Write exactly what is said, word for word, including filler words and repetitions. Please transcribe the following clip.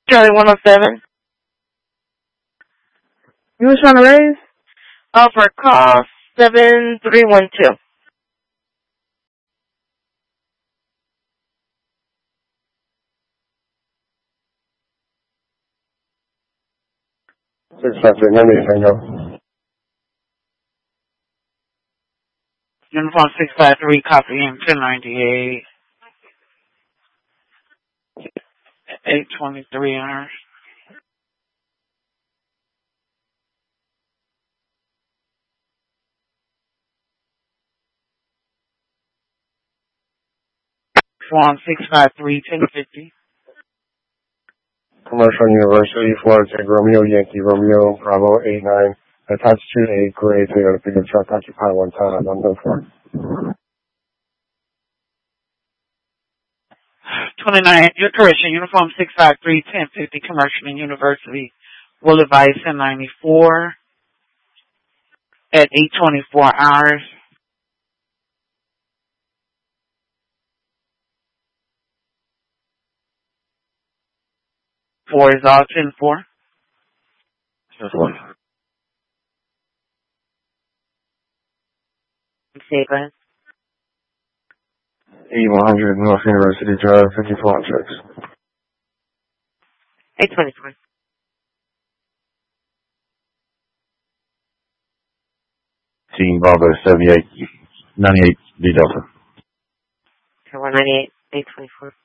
Charlie one oh seven. You was trying to raise? Oh, for call seven three one two. six five three ninety, Tango. Uniform six five three, copy in ten ninety-eight. eight twenty-three hours. Swan six five three, ten fifty. Commercial University, Florida Tech, Romeo, Yankee, Romeo, Bravo, eight nine. Attached to a gray Toyota pickup truck, occupy one time on the floor. twenty-nine, your correction, Uniform six five three, ten fifty, Commercial and University, Boulevard, ten ninety-four, at eight twenty-four hours. Four is all ten four. Just one. Okay, go ahead. E one hundred North University Drive, fifty-four objects. eight twenty-four. Team Bravo seventy-eight, ninety-eight, D Delta. one ninety-eight, eight twenty-four.